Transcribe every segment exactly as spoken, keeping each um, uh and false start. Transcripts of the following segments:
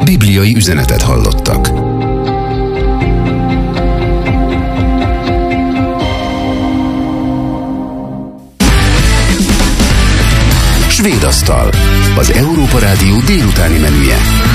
Bibliai üzenetet hallottak. Svédasztal, az Európa Rádió délutáni menüje.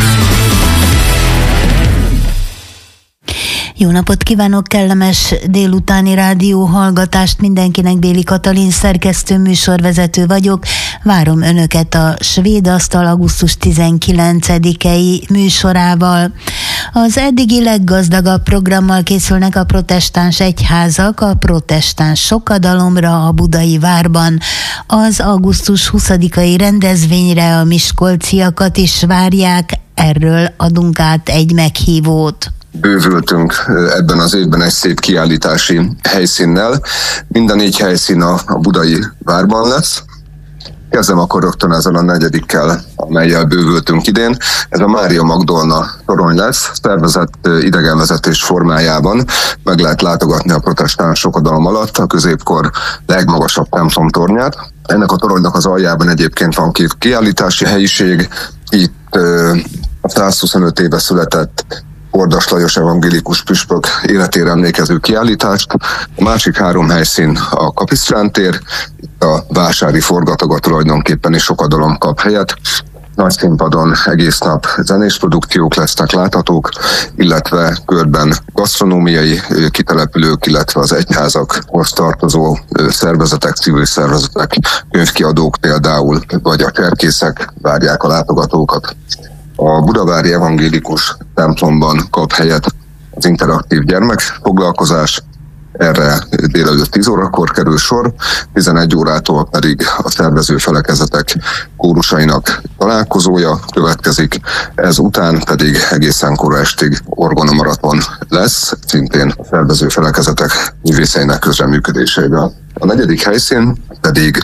Jó napot kívánok, kellemes délutáni rádió hallgatást mindenkinek. Béli Katalin szerkesztő, műsorvezető vagyok. Várom önöket a Svédasztal augusztus tizenkilencedikei műsorával. Az eddigi leggazdagabb programmal készülnek a protestáns egyházak a protestáns sokadalomra a Budai Várban. Az augusztus huszadikai rendezvényre a miskolciakat is várják, erről adunk át egy meghívót. Bővültünk ebben az évben egy szép kiállítási helyszínnel. Minden négy helyszín a, a Budai Várban lesz. Kezdem akkor rögtön ezzel a negyedikkel, amellyel bővültünk idén. Ez a Mária Magdolna torony lesz, szervezett idegenvezetés formájában. Meg lehet látogatni a protestáns sokadalom alatt a középkor legmagasabb templom tornyát. Ennek a toronynak az aljában egyébként van két kiállítási helyiség. Itt a százhuszonöt éve született Ordas Lajos evangélikus püspök életére emlékező kiállítást. A másik három helyszín a Kapisztrán tér, itt a vásári forgatoga tulajdonképpen is sokadalom kap helyet. Nagy színpadon egész nap zenés produkciók lesznek láthatók, illetve körben gasztronómiai kitelepülők, illetve az egyházakhoz tartozó szervezetek, civil szervezetek, könyvkiadók például, vagy a cserkészek várják a látogatókat. A budavári evangélikus templomban kap helyet az interaktív gyermekfoglalkozás, erre délelőtt tíz órakor kerül sor, tizenegy órától pedig a szervező felekezetek kórusainak találkozója következik, ez után pedig egészen kora estig orgonamaraton lesz, szintén a szervező felekezetek művészeinek közreműködéseivel. A negyedik helyszín pedig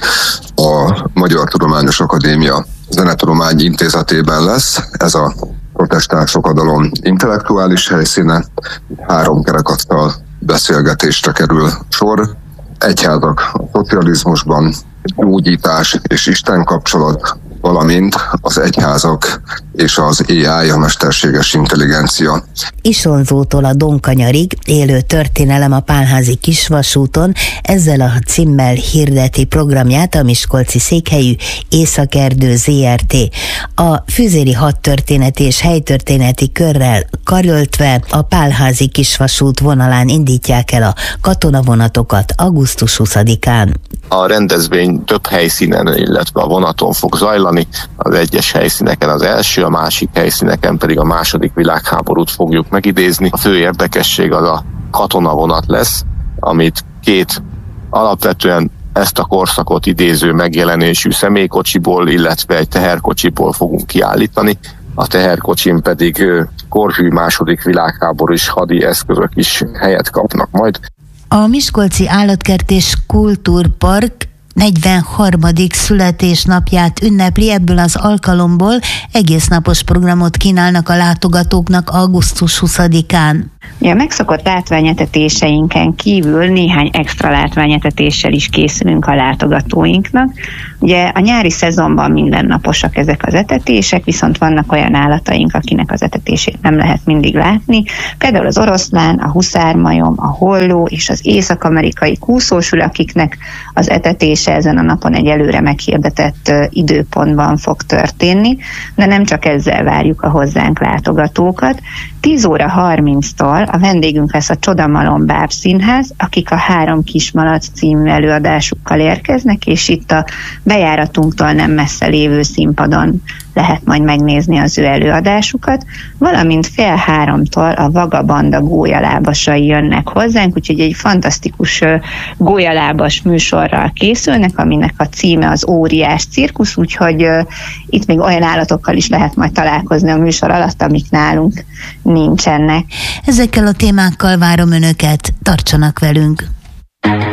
a Magyar Tudományos Akadémia Zenetudományi Intézetében lesz, ez a protestáns sokadalom intellektuális helyszíne, három kerekasztal beszélgetésre kerül sor, egyházak a szocializmusban, gyógyítás és Isten kapcsolat, valamint az egyházak és az á i, a mesterséges intelligencia. Isonzótól a Donkanyarig élő történelem a Pálházi Kisvasúton, ezzel a címmel hirdeti programját a miskolci székhelyű Északerdő zé er té. A Füzéri hadtörténeti és helytörténeti körrel karöltve a Pálházi Kisvasút vonalán indítják el a katonavonatokat augusztus huszadikán. A rendezvény több helyszínen, illetve a vonaton fog zajlani, az egyes helyszíneken az első, a másik helyszíneken pedig a második világháborút fogjuk megidézni. A fő érdekesség az a katonavonat lesz, amit két alapvetően ezt a korszakot idéző megjelenésű személykocsiból, illetve egy teherkocsiból fogunk kiállítani. A teherkocsin pedig korhű második világháborús hadi eszközök is helyet kapnak majd. A Miskolci Állatkert és Kultúrpark negyvenharmadik születésnapját ünnepli, ebből az alkalomból egésznapos programot kínálnak a látogatóknak augusztus huszadikán. Ja, a megszokott látványetetéseinken kívül néhány extra látványetetéssel is készülünk a látogatóinknak. Ugye a nyári szezonban mindennaposak ezek az etetések, viszont vannak olyan állataink, akinek az etetését nem lehet mindig látni. Például az oroszlán, a huszármajom, a holló és az észak-amerikai kúszósül, akiknek az etetése ezen a napon egy előre meghirdetett időpontban fog történni, de nem csak ezzel várjuk a hozzánk látogatókat. tíz óra harminctól a vendégünk lesz a Csodamalom Bábszínház, akik a Három Kismalac című előadásukkal érkeznek, és itt a bejáratunktól nem messze lévő színpadon lehet majd megnézni az ő előadásukat, valamint fél háromtól a Vagabanda gólyalábasai jönnek hozzánk, úgyhogy egy fantasztikus gólyalábas műsorral készülnek, aminek a címe az Óriás cirkusz, úgyhogy uh, itt még olyan állatokkal is lehet majd találkozni a műsor alatt, amik nálunk nincsenek. Ezekkel a témákkal várom önöket, tartsanak velünk!